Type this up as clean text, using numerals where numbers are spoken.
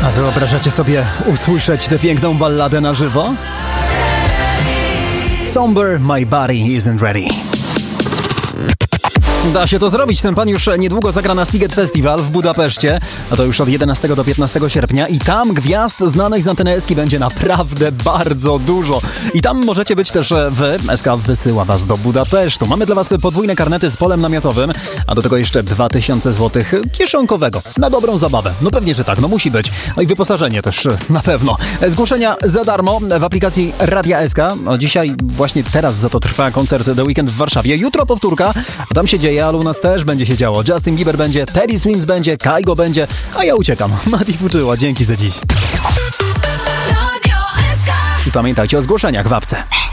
A wyobrażacie sobie usłyszeć tę piękną balladę na żywo? Somber, my body isn't ready. Da się to zrobić. Ten pan już niedługo zagra na Sziget Festival w Budapeszcie, a to już od 11 do 15 sierpnia i tam gwiazd znanych z Anteny SK będzie naprawdę bardzo dużo. I tam możecie być też wy. SK wysyła was do Budapesztu. Mamy dla was podwójne karnety z polem namiotowym, a do tego jeszcze 2000 zł kieszonkowego na dobrą zabawę. No pewnie, że tak, no musi być. No i wyposażenie też na pewno. Zgłoszenia za darmo w aplikacji Radia SK. Dzisiaj właśnie teraz za to trwa koncert The Weekend w Warszawie. Jutro powtórka, tam się dzieje, ale u nas też będzie się działo. Justin Bieber będzie, Teddy Swims będzie, Kygo będzie, a ja uciekam. Mati Fuczyła, dzięki za dziś. I pamiętajcie o zgłoszeniach w apce.